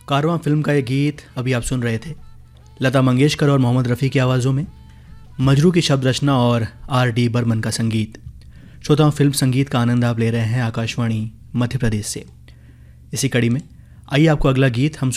कारवां film का ये गीत अभी आप सुन रहे थे लता मंगेशकर और मोहम्मद रफ़ी की आवाज़ों में, मजरू की शब्द रचना और R.D. बर्मन का संगीत। श्रोताओं, फिल्म संगीत का आनंद आप ले रहे हैं आकाशवाणी मध्य प्रदेश से। इसी कड़ी में आइए आपको अगला गीत हम